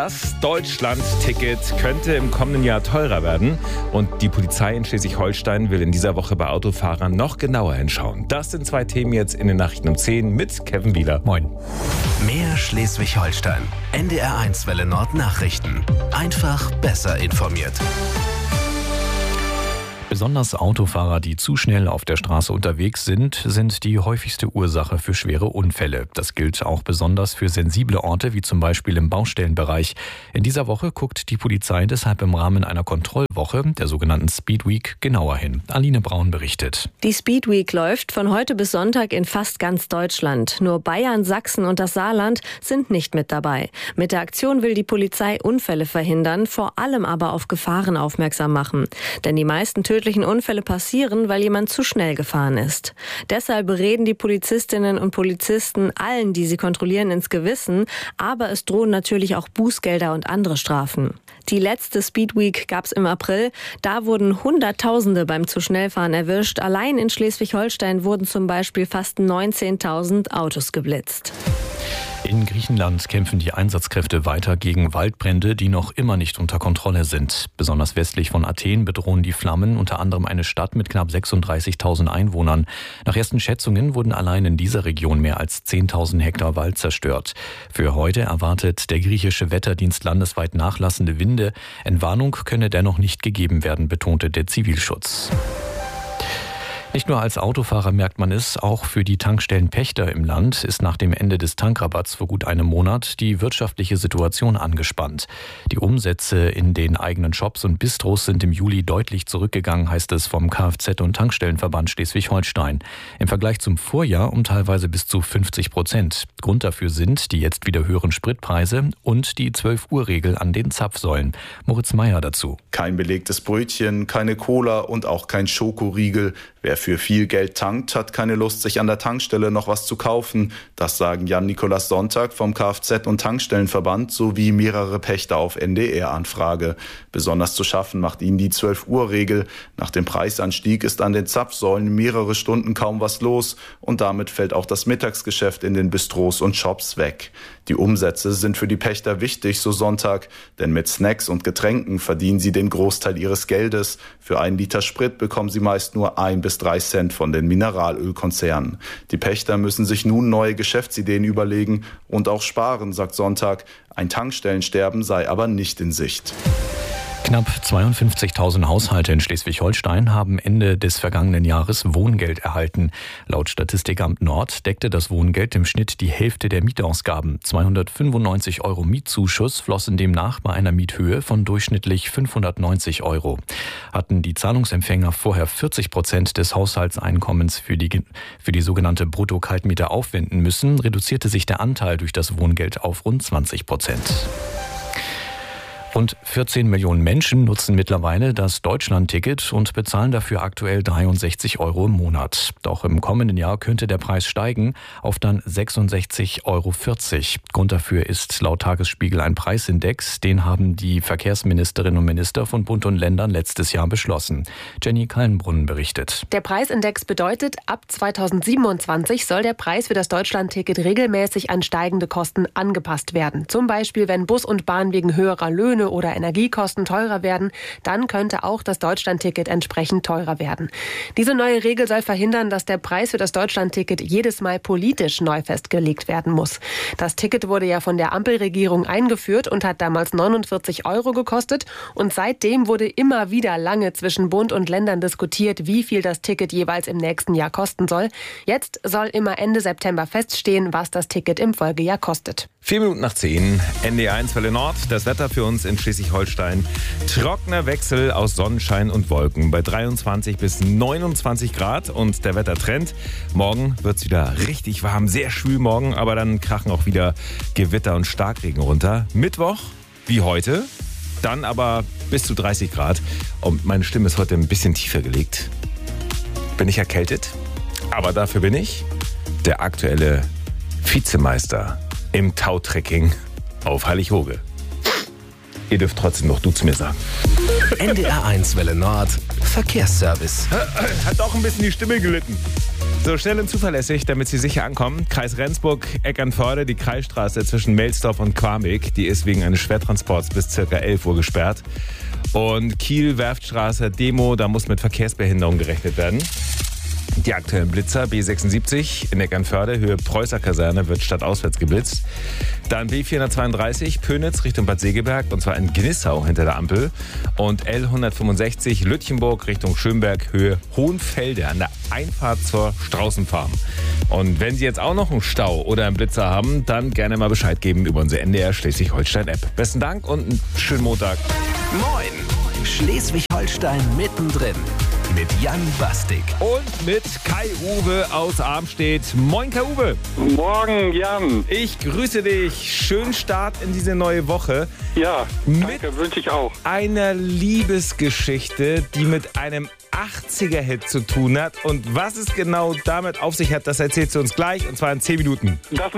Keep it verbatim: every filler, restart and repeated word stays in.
Das Deutschland-Ticket könnte im kommenden Jahr teurer werden. Und die Polizei in Schleswig-Holstein will in dieser Woche bei Autofahrern noch genauer hinschauen. Das sind zwei Themen jetzt in den Nachrichten um zehn mit Kevin Wieler. Moin. Mehr Schleswig-Holstein. N D R eins Welle Nord Nachrichten. Einfach besser informiert. Besonders Autofahrer, die zu schnell auf der Straße unterwegs sind, sind die häufigste Ursache für schwere Unfälle. Das gilt auch besonders für sensible Orte, wie zum Beispiel im Baustellenbereich. In dieser Woche guckt die Polizei deshalb im Rahmen einer Kontrollwoche, der sogenannten Speed Week, genauer hin. Aline Braun berichtet. Die Speed Week läuft von heute bis Sonntag in fast ganz Deutschland. Nur Bayern, Sachsen und das Saarland sind nicht mit dabei. Mit der Aktion will die Polizei Unfälle verhindern, vor allem aber auf Gefahren aufmerksam machen. Denn die meisten tödlichen Unfälle passieren, weil jemand zu schnell gefahren ist. Deshalb reden die Polizistinnen und Polizisten allen, die sie kontrollieren, ins Gewissen. Aber es drohen natürlich auch Bußgelder und andere Strafen. Die letzte Speed Week gab es im April. Da wurden Hunderttausende beim zu schnell fahren erwischt. Allein in Schleswig-Holstein wurden zum Beispiel fast neunzehntausend Autos geblitzt. In Griechenland kämpfen die Einsatzkräfte weiter gegen Waldbrände, die noch immer nicht unter Kontrolle sind. Besonders westlich von Athen bedrohen die Flammen unter anderem eine Stadt mit knapp sechsunddreißigtausend Einwohnern. Nach ersten Schätzungen wurden allein in dieser Region mehr als zehntausend Hektar Wald zerstört. Für heute erwartet der griechische Wetterdienst landesweit nachlassende Winde. Entwarnung könne dennoch nicht gegeben werden, betonte der Zivilschutz. Nicht nur als Autofahrer merkt man es, auch für die Tankstellenpächter im Land ist nach dem Ende des Tankrabatts vor gut einem Monat die wirtschaftliche Situation angespannt. Die Umsätze in den eigenen Shops und Bistros sind im Juli deutlich zurückgegangen, heißt es vom Kfz- und Tankstellenverband Schleswig-Holstein. Im Vergleich zum Vorjahr um teilweise bis zu fünfzig Prozent. Grund dafür sind die jetzt wieder höheren Spritpreise und die zwölf-Uhr-Regel an den Zapfsäulen. Moritz Meyer dazu. Kein belegtes Brötchen, keine Cola und auch kein Schokoriegel. Wer für viel Geld tankt, hat keine Lust, sich an der Tankstelle noch was zu kaufen. Das sagen Jan-Nikolaus Sonntag vom Kfz- und Tankstellenverband sowie mehrere Pächter auf N D R-Anfrage. Besonders zu schaffen macht ihnen die zwölf-Uhr-Regel. Nach dem Preisanstieg ist an den Zapfsäulen mehrere Stunden kaum was los und damit fällt auch das Mittagsgeschäft in den Bistros und Shops weg. Die Umsätze sind für die Pächter wichtig, so Sonntag, denn mit Snacks und Getränken verdienen sie den Großteil ihres Geldes. Für einen Liter Sprit bekommen sie meist nur ein bis drei Cent von den Mineralölkonzernen. Die Pächter müssen sich nun neue Geschäftsideen überlegen und auch sparen, sagt Sonntag. Ein Tankstellensterben sei aber nicht in Sicht. Knapp zweiundfünfzigtausend Haushalte in Schleswig-Holstein haben Ende des vergangenen Jahres Wohngeld erhalten. Laut Statistikamt Nord deckte das Wohngeld im Schnitt die Hälfte der Mietausgaben. zweihundertfünfundneunzig Euro Mietzuschuss flossen demnach bei einer Miethöhe von durchschnittlich fünfhundertneunzig Euro. Hatten die Zahlungsempfänger vorher vierzig Prozent des Haushaltseinkommens für die, für die sogenannte Brutto-Kaltmiete aufwenden müssen, reduzierte sich der Anteil durch das Wohngeld auf rund zwanzig Prozent. Rund vierzehn Millionen Menschen nutzen mittlerweile das Deutschland-Ticket und bezahlen dafür aktuell dreiundsechzig Euro im Monat. Doch im kommenden Jahr könnte der Preis steigen auf dann sechsundsechzig Euro vierzig. Grund dafür ist laut Tagesspiegel ein Preisindex. Den haben die Verkehrsministerinnen und Minister von Bund und Ländern letztes Jahr beschlossen. Jenny Kallenbrunn berichtet. Der Preisindex bedeutet, ab zweitausendsiebenundzwanzig soll der Preis für das Deutschland-Ticket regelmäßig an steigende Kosten angepasst werden. Zum Beispiel, wenn Bus und Bahn wegen höherer Löhne oder Energiekosten teurer werden, dann könnte auch das Deutschland-Ticket entsprechend teurer werden. Diese neue Regel soll verhindern, dass der Preis für das Deutschland-Ticket jedes Mal politisch neu festgelegt werden muss. Das Ticket wurde ja von der Ampelregierung eingeführt und hat damals neunundvierzig Euro gekostet und seitdem wurde immer wieder lange zwischen Bund und Ländern diskutiert, wie viel das Ticket jeweils im nächsten Jahr kosten soll. Jetzt soll immer Ende September feststehen, was das Ticket im Folgejahr kostet. Vier Minuten nach zehn, N D R eins Welle Nord, das Wetter für uns in Schleswig-Holstein. Trockener Wechsel aus Sonnenschein und Wolken bei dreiundzwanzig bis neunundzwanzig Grad und der Wettertrend. Morgen wird es wieder richtig warm, sehr schwül morgen, aber dann krachen auch wieder Gewitter und Starkregen runter. Mittwoch, wie heute, dann aber bis zu dreißig Grad und meine Stimme ist heute ein bisschen tiefer gelegt. Bin ich erkältet, aber dafür bin ich der aktuelle Vizemeister im Tautrekking auf Heilighoge. Ihr dürft trotzdem noch du zu mir sagen. N D R eins Welle Nord Verkehrsservice. Hat auch ein bisschen die Stimme gelitten. So schnell und zuverlässig, damit Sie sicher ankommen. Kreis Rendsburg, Eckernförde, die Kreisstraße zwischen Melsdorf und Quarmbek, die ist wegen eines Schwertransports bis circa elf Uhr gesperrt. Und Kiel, Werftstraße, Demo, da muss mit Verkehrsbehinderung gerechnet werden. Die aktuellen Blitzer, B sechsundsiebzig in Eckernförde, Höhe Preußer Kaserne, wird stadtauswärts geblitzt. Dann B vierhundertzweiunddreißig, Pönitz Richtung Bad Segeberg, und zwar in Gnissau hinter der Ampel. Und L hundertfünfundsechzig, Lütchenburg Richtung Schönberg, Höhe Hohenfelde an der Einfahrt zur Straußenfarm. Und wenn Sie jetzt auch noch einen Stau oder einen Blitzer haben, dann gerne mal Bescheid geben über unsere N D R Schleswig-Holstein-App. Besten Dank und einen schönen Montag. Moin! Schleswig-Holstein mittendrin. Mit Jan Bastik. Und mit Kai-Uwe aus Armstedt. Moin, Kai-Uwe. Morgen, Jan. Ich grüße dich. Schönen Start in diese neue Woche. Ja, mit danke, wünsche ich auch. Einer Liebesgeschichte, die mit einem achtziger-Hit zu tun hat. Und was es genau damit auf sich hat, das erzählst du uns gleich, und zwar in zehn Minuten. Das